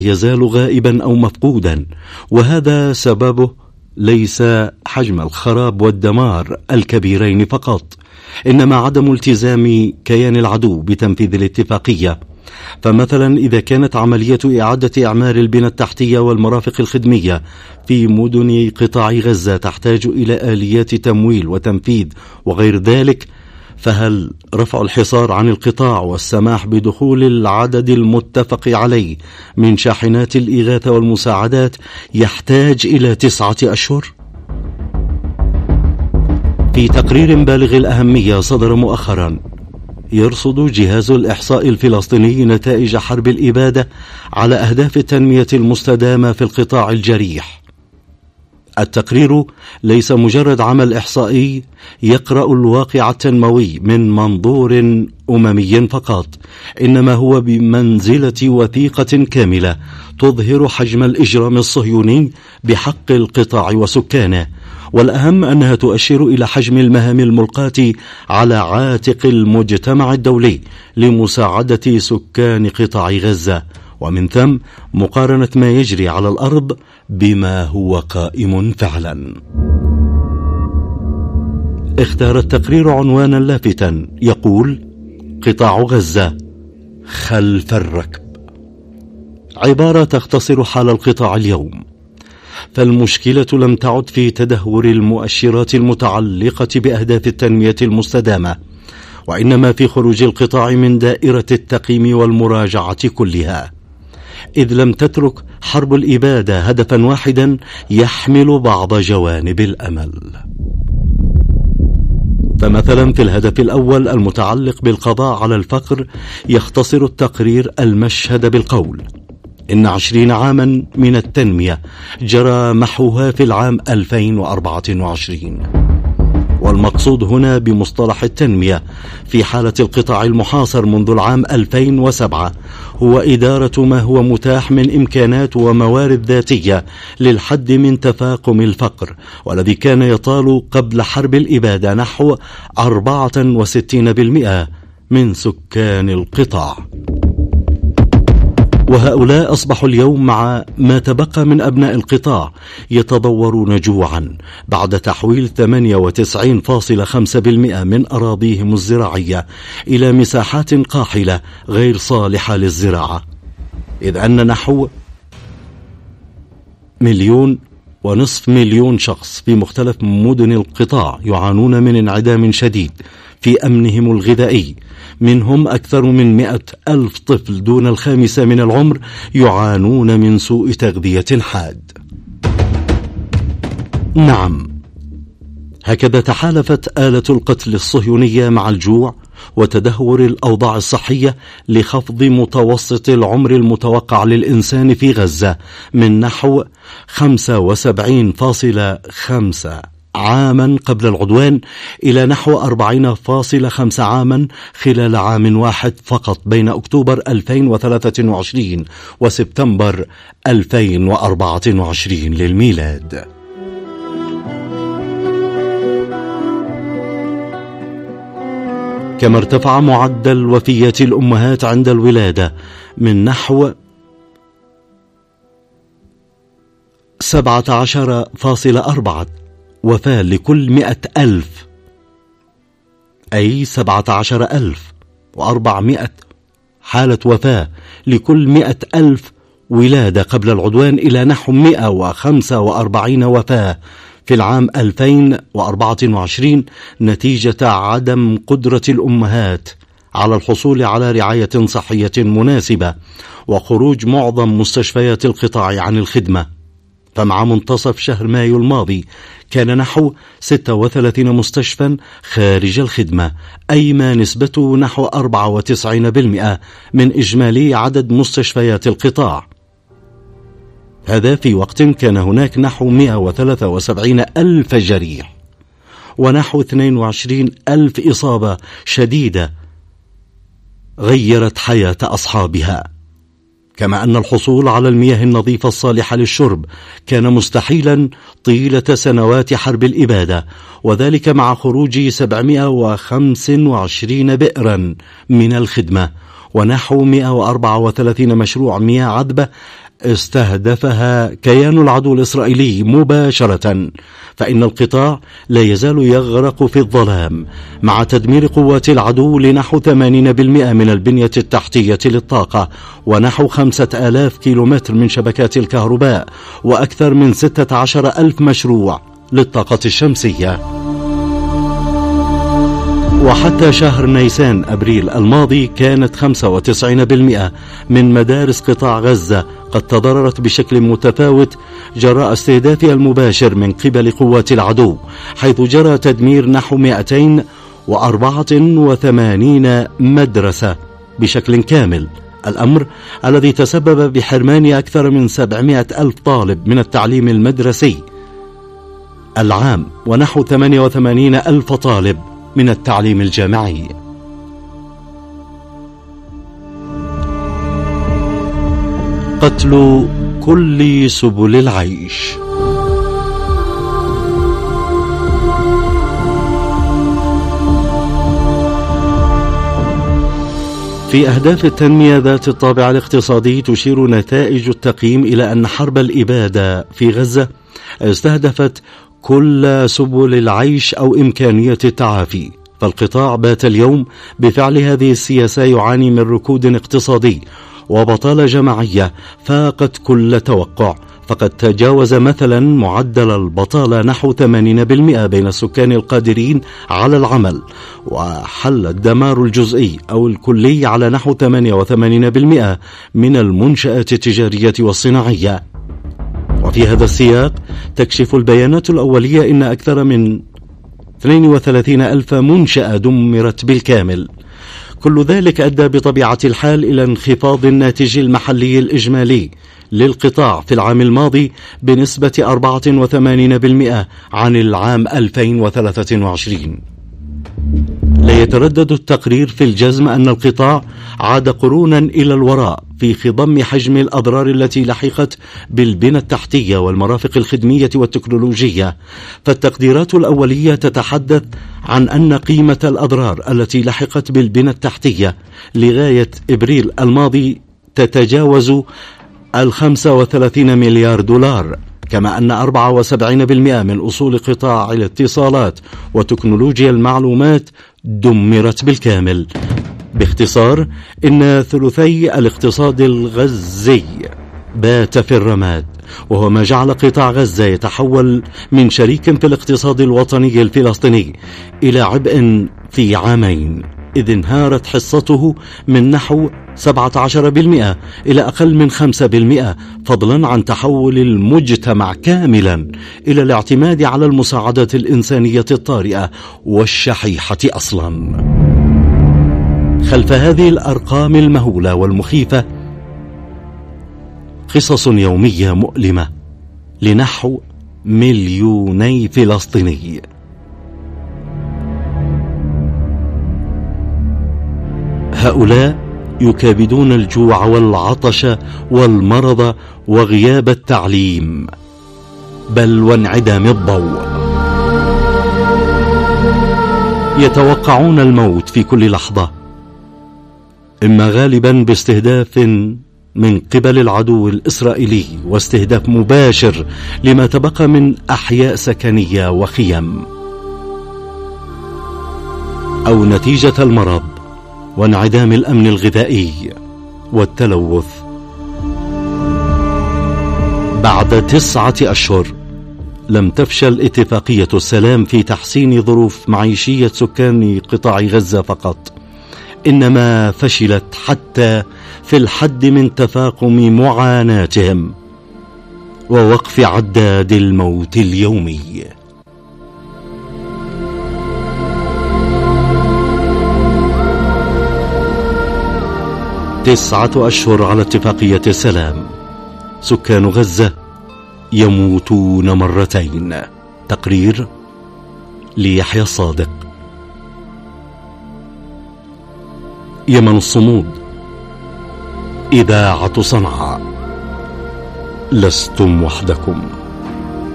يزال غائبا أو مفقودا، وهذا سببه ليس حجم الخراب والدمار الكبيرين فقط، إنما عدم التزام كيان العدو بتنفيذ الاتفاقية. فمثلا إذا كانت عملية إعادة إعمار البنى التحتية والمرافق الخدمية في مدن قطاع غزة تحتاج إلى آليات تمويل وتنفيذ وغير ذلك، فهل رفع الحصار عن القطاع والسماح بدخول العدد المتفق عليه من شاحنات الإغاثة والمساعدات يحتاج إلى 9 أشهر؟ في تقرير بالغ الأهمية صدر مؤخرا، يرصد جهاز الإحصاء الفلسطيني نتائج حرب الإبادة على أهداف التنمية المستدامة في القطاع الجريح. التقرير ليس مجرد عمل إحصائي يقرأ الواقع التنموي من منظور أممي فقط، إنما هو بمنزلة وثيقة كاملة تظهر حجم الإجرام الصهيوني بحق القطاع وسكانه، والأهم أنها تؤشر إلى حجم المهام الملقاة على عاتق المجتمع الدولي لمساعدة سكان قطاع غزة، ومن ثم مقارنة ما يجري على الأرض بما هو قائم فعلا. اختار التقرير عنوانا لافتا يقول: قطاع غزة خلف الركب، عبارة تختصر حال القطاع اليوم. فالمشكلة لم تعد في تدهور المؤشرات المتعلقة بأهداف التنمية المستدامة، وإنما في خروج القطاع من دائرة التقييم والمراجعة كلها، إذ لم تترك حرب الإبادة هدفا واحدا يحمل بعض جوانب الأمل. فمثلا في الهدف الأول المتعلق بالقضاء على الفقر، يختصر التقرير المشهد بالقول: إن 20 عاما من التنمية جرى محوها في العام 2024. والمقصود هنا بمصطلح التنمية في حالة القطاع المحاصر منذ العام 2007 هو إدارة ما هو متاح من إمكانات وموارد ذاتية للحد من تفاقم الفقر، والذي كان يطال قبل حرب الإبادة نحو 64% من سكان القطاع. وهؤلاء أصبحوا اليوم مع ما تبقى من أبناء القطاع يتضورون جوعا بعد تحويل 98.5% من أراضيهم الزراعية إلى مساحات قاحلة غير صالحة للزراعة، إذ أن نحو 1.5 مليون شخص في مختلف مدن القطاع يعانون من انعدام شديد في أمنهم الغذائي، منهم أكثر من 100,000 طفل دون 5 من العمر يعانون من سوء تغذية حاد. نعم، هكذا تحالفت آلة القتل الصهيونية مع الجوع وتدهور الأوضاع الصحية لخفض متوسط العمر المتوقع للإنسان في غزة من نحو 75.5 عاما قبل العدوان إلى نحو 40.5 عاما خلال عام واحد فقط بين أكتوبر 2023 وسبتمبر 2024 للميلاد. كما ارتفع معدل وفيات الأمهات عند الولادة من نحو 17.4 وفاة لكل 100,000، أي 17,400 حالة وفاة لكل 100,000 ولادة قبل العدوان إلى نحو 145 وفاة في العام 2024 نتيجة عدم قدرة الأمهات على الحصول على رعاية صحية مناسبة وخروج معظم مستشفيات القطاع عن الخدمة. فمع منتصف شهر مايو الماضي كان نحو 36 مستشفى خارج الخدمة، أي ما نسبته نحو 94% من إجمالي عدد مستشفيات القطاع. هذا في وقت كان هناك نحو 173,000 جريح ونحو 22,000 إصابة شديدة غيرت حياة أصحابها، كما أن الحصول على المياه النظيفة الصالحة للشرب كان مستحيلا طيلة سنوات حرب الإبادة، وذلك مع خروج 725 بئرا من الخدمة ونحو 134 مشروع مياه عذبة استهدفها كيان العدو الإسرائيلي مباشرة، فإن القطاع لا يزال يغرق في الظلام مع تدمير قوات العدو لنحو 80% من البنية التحتية للطاقة، ونحو 5000 كيلومتر من شبكات الكهرباء، وأكثر من 16,000 مشروع للطاقة الشمسية. وحتى شهر نيسان أبريل الماضي كانت 95% من مدارس قطاع غزة قد تضررت بشكل متفاوت جراء استهدافها المباشر من قبل قوات العدو، حيث جرى تدمير نحو 284 مدرسة بشكل كامل، الأمر الذي تسبب بحرمان أكثر من 700,000 طالب من التعليم المدرسي العام، ونحو 88,000 طالب من التعليم الجامعي. قتل كل سبل العيش. في أهداف التنمية ذات الطابع الاقتصادي تشير نتائج التقييم إلى أن حرب الإبادة في غزة استهدفت كل سبل العيش أو إمكانية التعافي، فالقطاع بات اليوم بفعل هذه السياسة يعاني من ركود اقتصادي وبطالة جماعية فاقت كل توقع، فقد تجاوز مثلا معدل البطالة نحو 80% بين السكان القادرين على العمل، وحل الدمار الجزئي أو الكلي على نحو 88% من المنشآت التجارية والصناعية. وفي هذا السياق تكشف البيانات الأولية إن أكثر من 32,000 منشأة دمرت بالكامل. كل ذلك أدى بطبيعة الحال إلى انخفاض الناتج المحلي الإجمالي للقطاع في العام الماضي بنسبة 84% عن العام 2023. لا يتردد التقرير في الجزم أن القطاع عاد قرونا إلى الوراء في خضم حجم الأضرار التي لحقت بالبنى التحتية والمرافق الخدمية والتكنولوجية، فالتقديرات الأولية تتحدث عن أن قيمة الأضرار التي لحقت بالبنى التحتية لغاية إبريل الماضي تتجاوز 35 مليار دولار، كما أن 74% من أصول قطاع الاتصالات وتكنولوجيا المعلومات دمرت بالكامل. باختصار، إن ثلثي الاقتصاد الغزي بات في الرماد، وهو ما جعل قطاع غزة يتحول من شريك في الاقتصاد الوطني الفلسطيني إلى عبء في عامين، إذ انهارت حصته من نحو 17% إلى أقل من 5%، فضلا عن تحول المجتمع كاملا إلى الاعتماد على المساعدات الإنسانية الطارئة والشحيحة أصلا. خلف هذه الأرقام المهولة والمخيفة قصص يومية مؤلمة لنحو 2,000,000 فلسطيني. هؤلاء يكابدون الجوع والعطش والمرض وغياب التعليم، بل وانعدام الضوء. يتوقعون الموت في كل لحظة، إما غالبا باستهداف من قبل العدو الإسرائيلي واستهداف مباشر لما تبقى من أحياء سكنية وخيم، أو نتيجة المرض وانعدام الأمن الغذائي والتلوث. بعد 9 أشهر لم تفشل اتفاقية السلام في تحسين ظروف معيشية سكان قطاع غزة فقط، إنما فشلت حتى في الحد من تفاقم معاناتهم ووقف عداد الموت اليومي. 9 أشهر على اتفاقية السلام، سكان غزة يموتون مرتين. تقرير ليحيى الصادق. يمن الصمود، إذاعة صنعاء. لستم وحدكم.